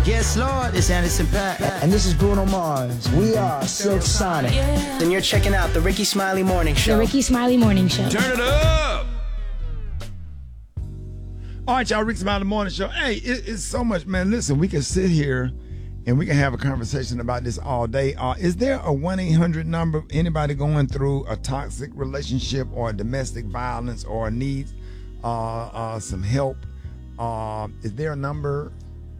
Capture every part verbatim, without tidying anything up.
Yes, Lord, it's Anderson .Paak. And this is Bruno Mars. We are Silk Sonic. Yeah. Then you're checking out the Ricky Smiley Morning Show. The Ricky Smiley Morning Show. Turn it up! All right, y'all, Ricky Smiley Morning Show. Hey, it, it's so much, man. Listen, we can sit here and we can have a conversation about this all day. Uh, is there a one eight hundred number, anybody going through a toxic relationship or domestic violence or needs uh, uh, some help? Uh, is there a number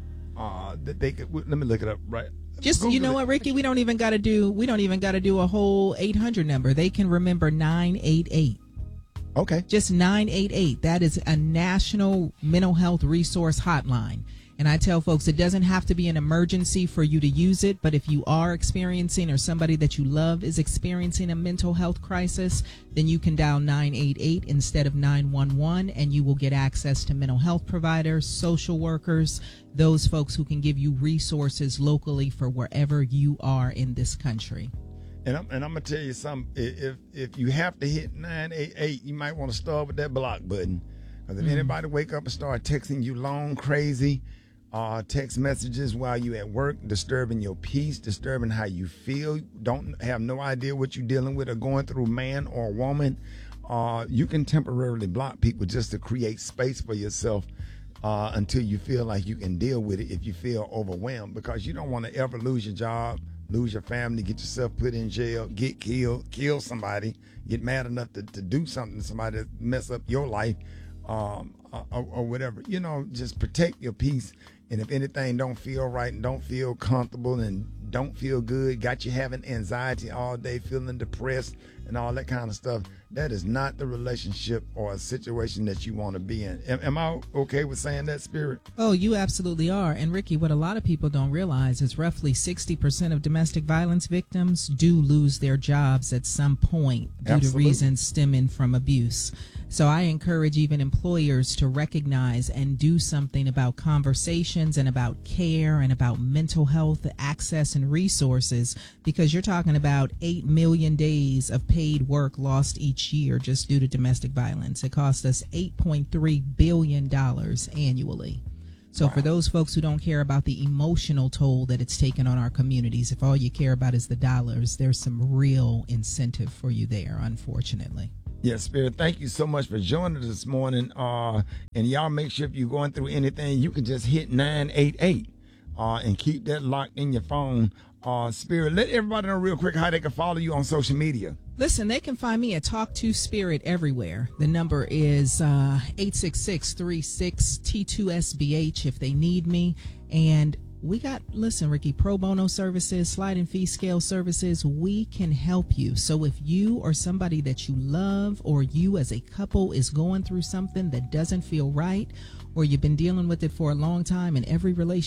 uh, that they could, let me look it up right. Just, Google you know it. What, Ricky, we don't even got to do, we don't even got to do a whole eight hundred number. They can remember nine eight eight. Okay. Just nine eight eight. That is a national mental health resource hotline. And I tell folks it doesn't have to be an emergency for you to use it, but if you are experiencing or somebody that you love is experiencing a mental health crisis, then you can dial nine eight eight instead of nine one one, and you will get access to mental health providers, social workers, those folks who can give you resources locally for wherever you are in this country. And I'm, and I'm going to tell you something. If if you have to hit nine eight eight, you might want to start with that block button. Because if mm. anybody wake up and start texting you long, crazy uh, text messages while you at work, disturbing your peace, disturbing how you feel, don't have no idea what you're dealing with or going through, man or woman, uh, you can temporarily block people just to create space for yourself uh, until you feel like you can deal with it if you feel overwhelmed. Because you don't want to ever lose your job, lose your family, get yourself put in jail, get killed, kill somebody, get mad enough to, to do something to somebody to mess up your life, um, or, or whatever. You know, just protect your peace. And if anything don't feel right and don't feel comfortable and don't feel good, got you having anxiety all day, feeling depressed and all that kind of stuff, that is not the relationship or a situation that you want to be in. Am, am I okay with saying that, Spirit? Oh, you absolutely are. And Ricky, what a lot of people don't realize is roughly sixty percent of domestic violence victims do lose their jobs at some point due absolutely. to reasons stemming from abuse. So I encourage even employers to recognize and do something about conversations and about care and about mental health access and resources, because you're talking about eight million days of paid work lost each year just due to domestic violence. It costs us eight point three billion dollars annually. So wow. for those folks who don't care about the emotional toll that it's taken on our communities, if all you care about is the dollars, there's some real incentive for you there, unfortunately. Yes, Spirit, thank you so much for joining us this morning. Uh, and y'all make sure if you're going through anything, you can just hit nine eight eight uh, and keep that locked in your phone. Uh, Spirit, let everybody know real quick how they can follow you on social media. Listen, they can find me at Talk to Spirit everywhere. The number is uh, eight six six, three six, T two S B H if they need me. And we got, listen, Ricky, pro bono services, sliding fee scale services. We can help you. So if you or somebody that you love or you as a couple is going through something that doesn't feel right, or you've been dealing with it for a long time, and every relationship